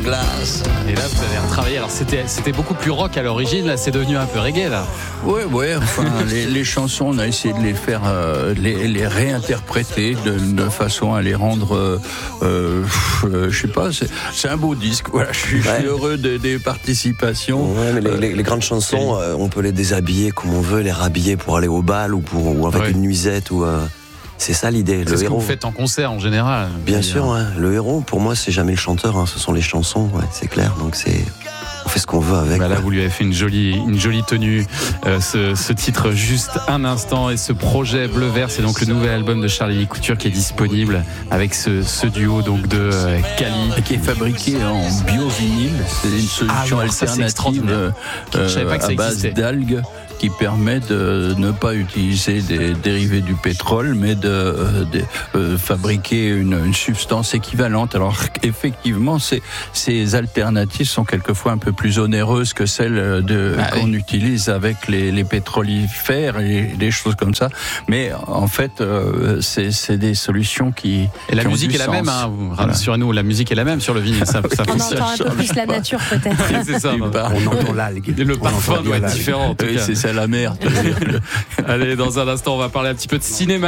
glace. Et là, vous avez retravaillé. Alors, c'était beaucoup plus rock à l'origine. Là, c'est devenu un peu reggae, là. Ouais. Enfin, les chansons, on a essayé de les faire, les réinterpréter de façon à les rendre, je sais pas. C'est un beau disque. Voilà, je suis heureux des participations. Ouais, mais les grandes chansons, on peut les déshabiller comme on veut, les rhabiller pour aller au bal ou avec une nuisette ou. C'est ça l'idée. C'est ce que vous faites en concert en général. Bien sûr, le héros, pour moi, c'est jamais le chanteur, ce sont les chansons, c'est clair. Donc on fait ce qu'on veut avec. Là, vous lui avez fait une jolie tenue. Ce titre, juste un instant, et ce projet Bleu Vert, c'est donc le nouvel album de Charlie Couture qui est disponible avec ce duo donc de Cali, qui est fabriqué en bio-vinyle. C'est une solution alternative à base d'algues, qui permet de ne pas utiliser des dérivés du pétrole, mais de fabriquer une substance équivalente. Alors effectivement, ces alternatives sont quelquefois un peu plus onéreuses que celles qu'on utilise avec les pétrolifères et des choses comme ça. Mais en fait, c'est des solutions qui et la qui musique est la même. Rassurez-nous, la musique est la même sur le vinyle. Ça on entend un peu plus la nature peut-être. C'est ça. On entend l'algue. Le parfum doit être différent. En tout cas. C'est ça la merde. Allez, dans un instant, on va parler un petit peu de cinéma.